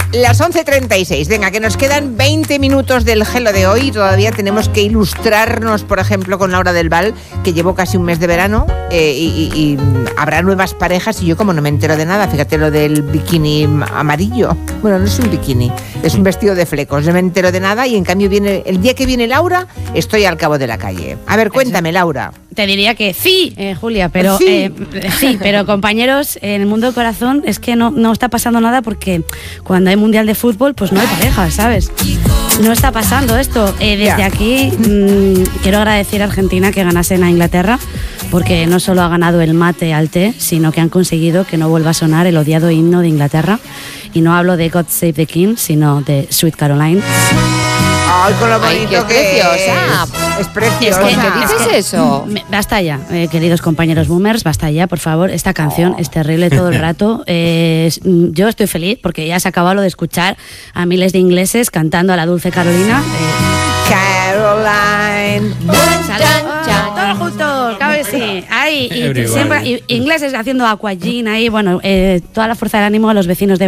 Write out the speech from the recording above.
Las 11:36. Venga, que nos quedan 20 minutos del Gelo de hoy. Todavía tenemos que ilustrarnos, por ejemplo, con Laura del Val, que llevo casi un mes de verano y habrá nuevas parejas y yo como no me entero de nada. Fíjate lo del bikini amarillo. Bueno, no es un bikini, es un vestido de flecos. No me entero de nada y en cambio el día que viene Laura estoy al cabo de la calle. A ver, cuéntame, Laura. Te diría que sí, Julia, pero sí, pero compañeros, en el mundo del corazón es que no está pasando nada porque cuando hay mundial de fútbol, pues no hay pareja, ¿sabes? No está pasando esto. Desde aquí quiero agradecer a Argentina que ganasen a Inglaterra, porque no solo ha ganado el mate al té, sino que han conseguido que no vuelva a sonar el odiado himno de Inglaterra. Y no hablo de God Save the King, sino de Sweet Caroline. ¡Ay, con lo bonito! Qué preciosa! Es preciosa. ¿Por qué dices eso? Basta ya, queridos compañeros boomers, basta ya, por favor. Esta canción es terrible todo el rato. Yo estoy feliz porque ya se ha acabado lo de escuchar a miles de ingleses cantando a la dulce Carolina. Caroline. Todos juntos, claro que sí. Ahí, y siempre ingleses haciendo aquagym ahí, bueno, toda la fuerza del ánimo a los vecinos de